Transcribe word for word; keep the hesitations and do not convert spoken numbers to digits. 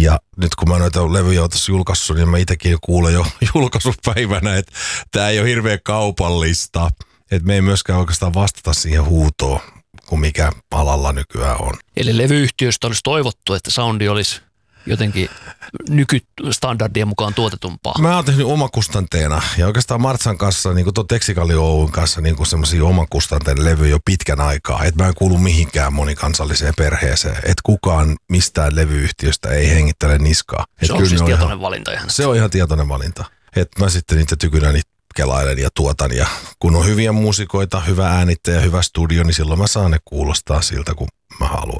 Ja nyt kun mä noita levyjä oon tässä julkaissut, niin mä itsekin kuulen jo julkaisupäivänä, että tää ei ole hirveän kaupallista. Että me ei myöskään oikeastaan vastata siihen huutoon, kuin mikä alalla nykyään on. Eli levyyhtiöstä olisi toivottu, että soundi olisi jotenkin nykystandardien mukaan tuotetumpaa. Mä oon tehnyt omakustanteena ja oikeastaan Martsan kanssa, niin kuin tuon Teksikali Oyn kanssa, niin kuin semmoisia omakustanteen levyjä jo pitkän aikaa. Että mä en kuulu mihinkään monikansalliseen perheeseen. Että kukaan mistään levyyhtiöstä ei hengittele niskaa. Et se on siis tietoinen ihan, valinta ihan. Se on ihan tietoinen valinta. Että mä sitten niitä tykynäni kelailen ja tuotan. Ja kun on hyviä muusikoita, hyvä äänittäjä, hyvä studio, niin silloin mä saan ne kuulostaa siltä, kun mä haluan.